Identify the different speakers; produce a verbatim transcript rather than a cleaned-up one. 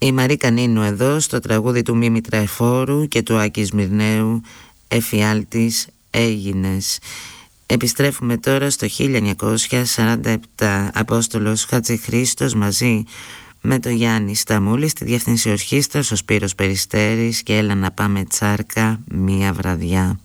Speaker 1: Η Μαρίκα Νίνου εδώ στο τραγούδι του Μίμη Τραϊφόρου και του Άκη Σμυρνέου, «Εφιάλτης έγινες». Επιστρέφουμε τώρα στο χίλια εννιακόσια σαράντα επτά. Απόστολος Χατζηχρήστος μαζί με το Γιάννη Σταμούλη στη διεύθυνση ορχήστρας, ο Σπύρος Περιστέρης και «Έλα να πάμε τσάρκα μία βραδιά».